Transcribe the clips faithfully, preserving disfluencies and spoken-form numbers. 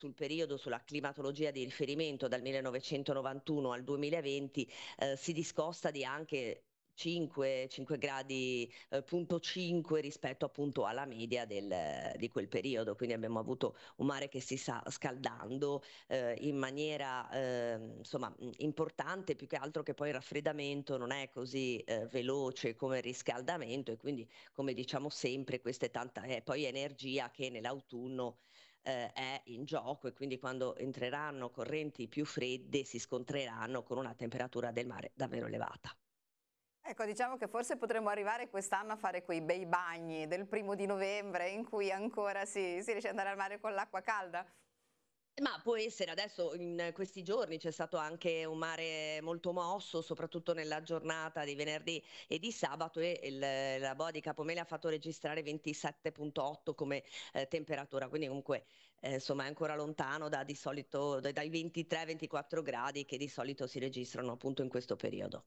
sul periodo, sulla climatologia di riferimento dal millenovecentonovantuno al duemilaventi, eh, si discosta di anche cinque, cinque gradi, eh, punto cinque rispetto appunto alla media del- di quel periodo. Quindi abbiamo avuto un mare che si sta scaldando eh, in maniera ehm, insomma mh, importante, più che altro che poi il raffreddamento non è così eh, veloce come il riscaldamento, e quindi, come diciamo sempre, questa è tanta è poi energia che nell'autunno eh, è in gioco, e quindi quando entreranno correnti più fredde si scontreranno con una temperatura del mare davvero elevata. Ecco, diciamo che forse potremmo arrivare quest'anno a fare quei bei bagni del primo di novembre in cui ancora si, si riesce ad andare al mare con l'acqua calda. Ma può essere, adesso in questi giorni c'è stato anche un mare molto mosso, soprattutto nella giornata di venerdì e di sabato, e il, la Boa di Capomele ha fatto registrare ventisette virgola otto come eh, temperatura, quindi comunque eh, insomma è ancora lontano da, di solito, dai dai ventitré ventiquattro gradi che di solito si registrano appunto in questo periodo.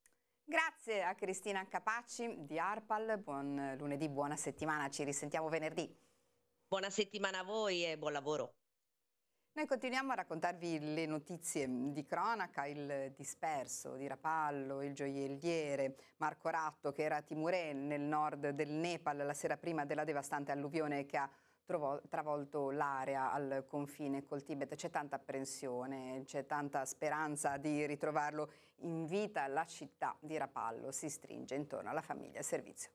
Grazie a Cristina Capacci di ARPAL, buon lunedì, buona settimana, ci risentiamo venerdì. Buona settimana a voi e buon lavoro. Noi continuiamo a raccontarvi le notizie di cronaca, il disperso di Rapallo, il gioielliere Marco Ratto che era a Timurè nel nord del Nepal la sera prima della devastante alluvione che ha trovo- travolto l'area al confine col Tibet. C'è tanta apprensione, c'è tanta speranza di ritrovarlo in vita. La città di Rapallo si stringe intorno alla famiglia e al servizio.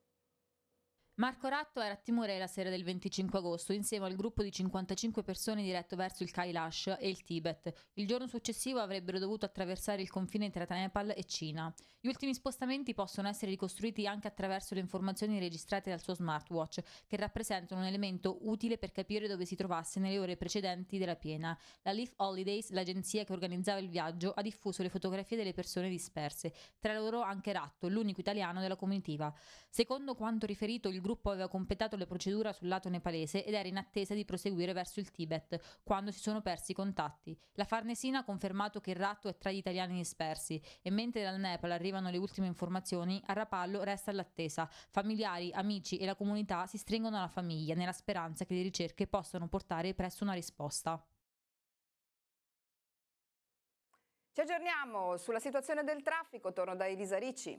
Marco Ratto era a Timorè la sera del venticinque agosto insieme al gruppo di cinquantacinque persone diretto verso il Kailash e il Tibet. Il giorno successivo avrebbero dovuto attraversare il confine tra Nepal e Cina. Gli ultimi spostamenti possono essere ricostruiti anche attraverso le informazioni registrate dal suo smartwatch, che rappresentano un elemento utile per capire dove si trovasse nelle ore precedenti della piena. La Leaf Holidays, l'agenzia che organizzava il viaggio, ha diffuso le fotografie delle persone disperse, tra loro anche Ratto, l'unico italiano della comitiva. Secondo quanto riferito, il gruppo aveva completato le procedure sul lato nepalese ed era in attesa di proseguire verso il Tibet, quando si sono persi i contatti. La Farnesina ha confermato che il Ratto è tra gli italiani dispersi e mentre dal Nepal arrivano le ultime informazioni, a Rapallo resta all'attesa. Familiari, amici e la comunità si stringono alla famiglia nella speranza che le ricerche possano portare presto una risposta. Ci aggiorniamo sulla situazione del traffico, torno da Elisa Ricci.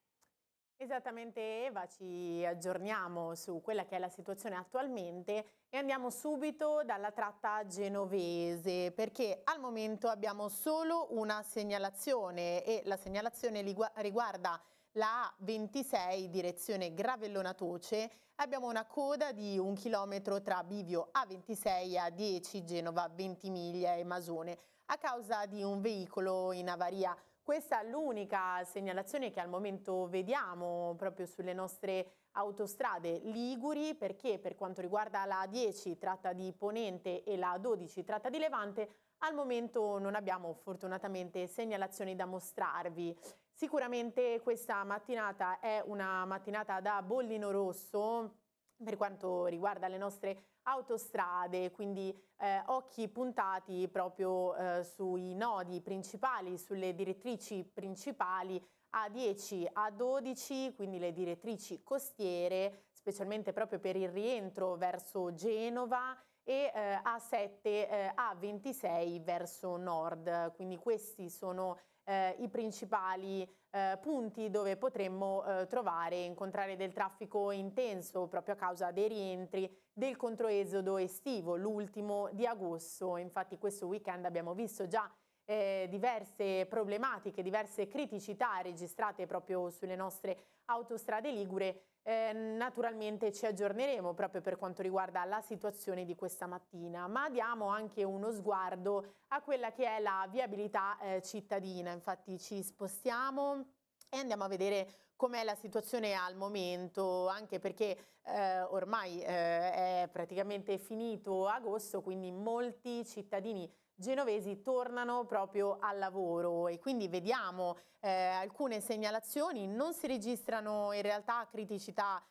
Esattamente Eva, ci aggiorniamo su quella che è la situazione attualmente e andiamo subito dalla tratta genovese, perché al momento abbiamo solo una segnalazione e la segnalazione riguarda la A ventisei direzione Gravellona Toce. Abbiamo una coda di un chilometro tra bivio A ventisei e A dieci Genova Ventimiglia e Masone a causa di un veicolo in avaria. Questa è l'unica segnalazione che al momento vediamo proprio sulle nostre autostrade liguri, perché per quanto riguarda la A dieci tratta di Ponente e la A dodici tratta di Levante, al momento non abbiamo fortunatamente segnalazioni da mostrarvi. Sicuramente questa mattinata è una mattinata da bollino rosso per quanto riguarda le nostre autostrade, quindi eh, occhi puntati proprio eh, sui nodi principali, sulle direttrici principali A dieci, A dodici, quindi le direttrici costiere, specialmente proprio per il rientro verso Genova, e eh, A sette, eh, A ventisei verso nord. Quindi questi sono eh, i principali eh, punti dove potremmo eh, trovare e incontrare del traffico intenso proprio a causa dei rientri del controesodo estivo, l'ultimo di agosto. Infatti questo weekend abbiamo visto già eh, diverse problematiche, diverse criticità registrate proprio sulle nostre autostrade ligure. Eh, naturalmente ci aggiorneremo proprio per quanto riguarda la situazione di questa mattina, ma diamo anche uno sguardo a quella che è la viabilità eh, cittadina. Infatti ci spostiamo e andiamo a vedere com'è la situazione al momento, anche perché eh, ormai eh, è praticamente finito agosto, quindi molti cittadini genovesi tornano proprio al lavoro e quindi vediamo eh, alcune segnalazioni. Non si registrano in realtà criticità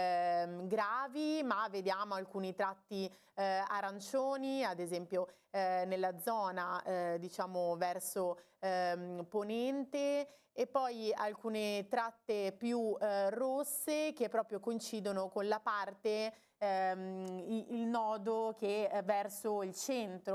eh, gravi, ma vediamo alcuni tratti eh, arancioni, ad esempio eh, nella zona eh, diciamo verso ehm, ponente, e poi alcune tratte più eh, rosse che proprio coincidono con la parte, ehm, il, il nodo che è verso il centro